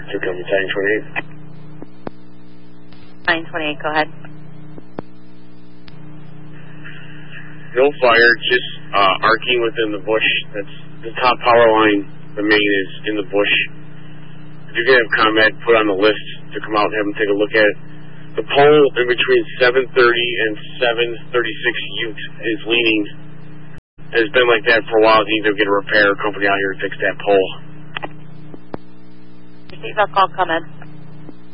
Company 928. 928, go ahead. No fire, just arcing within the bush. That's the top power line. The main is in the bush. If you can have ComEd put on the list to come out and have them take a look at it. The pole in between 730 and 736 Ute is leaning. It's been like that for a while. They need to get a repair company out here to fix that pole. Receive a call, ComEd.